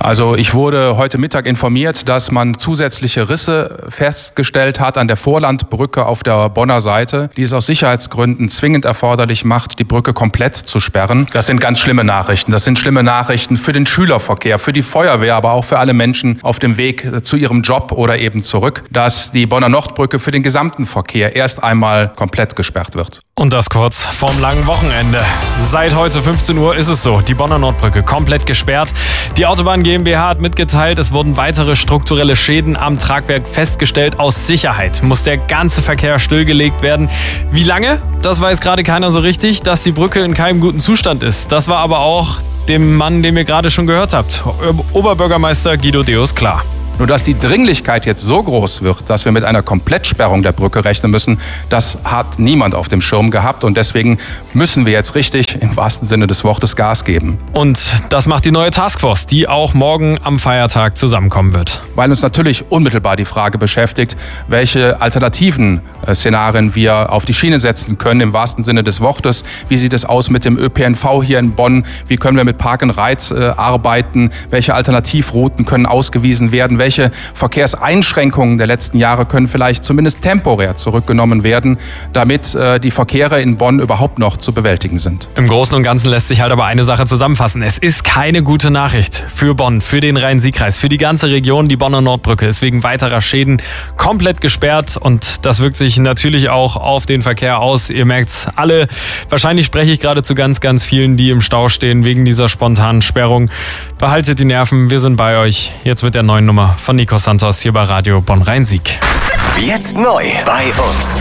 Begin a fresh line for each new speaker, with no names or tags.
Also ich wurde heute Mittag informiert, dass man zusätzliche Risse festgestellt hat an der Vorlandbrücke auf der Bonner Seite, die es aus Sicherheitsgründen zwingend erforderlich macht, die Brücke komplett zu sperren. Das sind ganz schlimme Nachrichten. Das sind schlimme Nachrichten für den Schülerverkehr, für die Feuerwehr, aber auch für alle Menschen auf dem Weg zu ihrem Job oder eben zurück, dass die Bonner Nordbrücke für den gesamten Verkehr erst einmal komplett gesperrt wird.
Und das kurz vorm langen Wochenende. Seit heute 15 Uhr ist es so, die Bonner Nordbrücke komplett gesperrt. Die Autobahn GmbH hat mitgeteilt, es wurden weitere strukturelle Schäden am Tragwerk festgestellt. Aus Sicherheit muss der ganze Verkehr stillgelegt werden. Wie lange? Das weiß gerade keiner so richtig. Dass die Brücke in keinem guten Zustand ist, das war aber auch dem Mann, den ihr gerade schon gehört habt, Oberbürgermeister Guido Deus, klar.
Nur dass die Dringlichkeit jetzt so groß wird, dass wir mit einer Komplettsperrung der Brücke rechnen müssen, das hat niemand auf dem Schirm gehabt. Und deswegen müssen wir jetzt richtig, im wahrsten Sinne des Wortes, Gas geben.
Und das macht die neue Taskforce, die auch morgen am Feiertag zusammenkommen wird.
Weil uns natürlich unmittelbar die Frage beschäftigt, welche alternativen Szenarien wir auf die Schiene setzen können, im wahrsten Sinne des Wortes. Wie sieht es aus mit dem ÖPNV hier in Bonn? Wie können wir mit Park and Ride arbeiten? Welche Alternativrouten können ausgewiesen werden? Welche Verkehrseinschränkungen der letzten Jahre können vielleicht zumindest temporär zurückgenommen werden, damit die Verkehre in Bonn überhaupt noch zu bewältigen sind?
Im Großen und Ganzen lässt sich halt aber eine Sache zusammenfassen. Es ist keine gute Nachricht für Bonn, für den Rhein-Sieg-Kreis, für die ganze Region. Die Bonner Nordbrücke ist wegen weiterer Schäden komplett gesperrt und das wirkt sich natürlich auch auf den Verkehr aus. Ihr merkt's alle. Wahrscheinlich spreche ich gerade zu ganz, ganz vielen, die im Stau stehen wegen dieser spontanen Sperrung. Behaltet die Nerven, wir sind bei euch. Jetzt mit der neuen Nummer von Nico Santos hier bei Radio Bonn-Rhein-Sieg.
Jetzt neu bei uns.